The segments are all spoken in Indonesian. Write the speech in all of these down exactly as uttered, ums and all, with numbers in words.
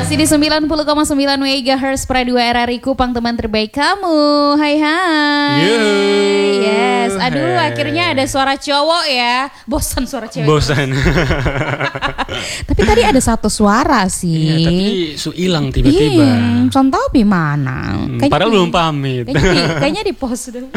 Masih di sembilan puluh koma sembilan megahertz Pra dua R R I Kupang, teman terbaik kamu. Hai hai. Yuh. Yes. Aduh, Hey. akhirnya ada suara cowok ya. Bosan suara cewek. Bosan. Tapi tadi ada satu suara sih. Iya, tapi su hilang tiba-tiba. Iya, son tahu gimana. Hmm, Kayaknya padahal di- belum pamit. Kayaknya di, kayaknya di post dulu.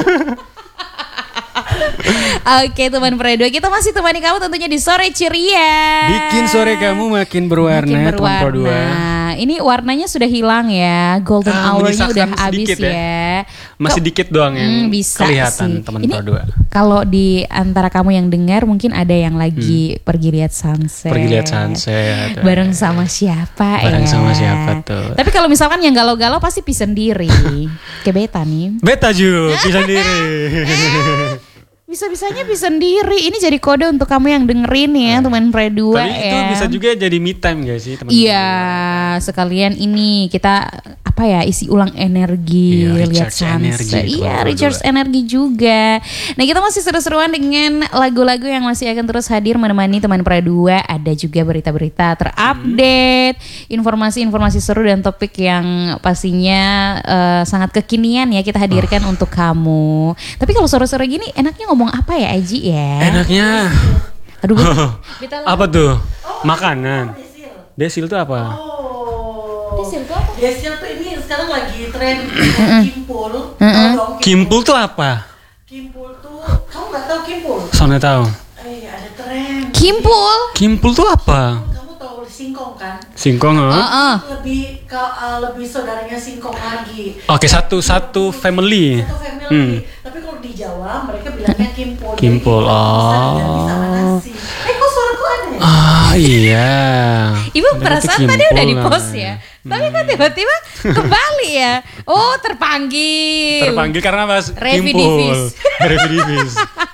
Oke teman Pra dua, kita masih temani kamu tentunya di sore ceria. Bikin sore kamu makin berwarna, Makin teman Pro dua. berwarna. Ini warnanya sudah hilang ya, golden Ah, hour-nya udah menyisakan habis sedikit ya. ya. Masih Kok- dikit doang yang Hmm, bisa kelihatan sih. teman Ini Pro dua. Kalau di antara kamu yang dengar mungkin ada yang lagi pergi lihat sunset. Pergi lihat sunset. Bareng sama siapa ya? Bareng sama siapa tuh? Tapi kalau misalkan yang galau-galau pasti pi sendiri. Kayak beta nih. Beta Ju, bisa sendiri. Bisa-bisanya pi sendiri. Ini jadi kode untuk kamu yang dengerin ya, teman Pra dua Tapi itu ya. bisa juga jadi me time gak sih teman? Iya, sekalian ini kita apa ya, isi ulang energi, Iya, lihat recharge energi, sunset. teman Iya, Pro recharge dua. energi juga. Nah, kita masih seru-seruan dengan lagu-lagu yang masih akan terus hadir menemani teman Pra dua. Ada juga berita-berita terupdate, informasi-informasi seru dan topik yang pastinya eh, sangat kekinian ya kita hadirkan untuk kamu. Tapi kalau sore-sore gini enaknya ngomong apa ya, Aji ya? Enaknya. Aduh, Beta- Apa tuh? Makanan. Desil tuh apa? Desil tuh apa? Desil tuh ini sekarang lagi tren kimpul. Mm-mm. Tahu dong, Kimpul tuh apa? Kimpul tuh, kamu nggak tahu kimpul? Soalnya tahu. Eh, ada tren. Kimpul. Kimpul tuh apa? Kamu tahu singkong kan? Singkong, oh? Heeh. Lebih ka- uh, lebih saudaranya singkong lagi. Oke, satu satu family. Satu family. Hmm. Tapi kalau di Jawa mereka bilangnya kimpul. Jadi Kimpul, kita bisa diganti sama oh. nasi. Eh, kok suaraku ada ya? Ah iya. Ibu Berarti perasaan tadi kimpul udah di lah. post ya. Tapi kok tiba-tiba kembali ya. Oh, terpanggil. Terpanggil karena pas Residivis. kimpul. Residivis.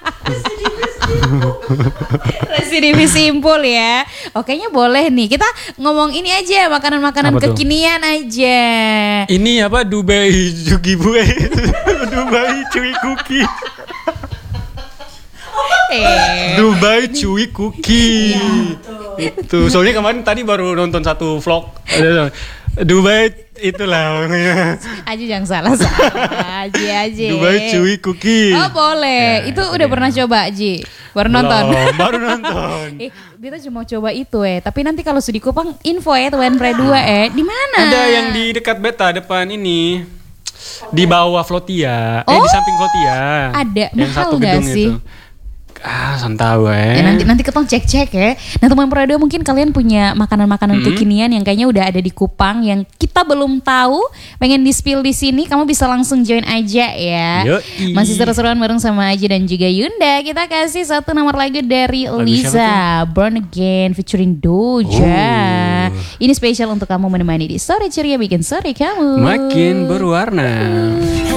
Residivis simpul ya. Oke, nya boleh nih. Kita ngomong ini aja, makanan-makanan Apa tuh? kekinian aja. Ini apa Dubai Juki Bue? Dubai Cuy Cookie. Eh. Dubai Cuy Cookie. Itu soalnya kemarin tadi baru nonton satu vlog. Dubai itulah namanya. Aji jangan salah-salah. Aji aji. Dubai Cuy Cookie. Oh, boleh. Ya, itu itu udah dia. pernah coba, Ji? Baru nonton. Belum, baru nonton. Eh, kita cuma coba itu eh. Tapi nanti kalau Sudi Kupang info ya teman Pra dua eh. Di mana? Ada yang di dekat beta depan ini. Di bawah Flotia. Eh Oh, di samping Flotia. ada. Yang Mahal satu nggak gedung sih? itu. Ah, san tahu eh. Ya, nanti nanti ketong cek-cek ya. Nah teman Pra dua mungkin kalian punya makanan-makanan Hmm. kekinian yang kayaknya udah ada di Kupang yang kita belum tahu, pengen di-spill di sini, kamu bisa langsung join aja ya. Yoi. Masih seru-seruan bareng sama Aji dan juga Yunda. Kita kasih satu nomor lagu dari Lagu Liza, Born Again featuring Doja. Oh. Ini spesial untuk kamu menemani di sore ceria bikin sore kamu. Makin berwarna.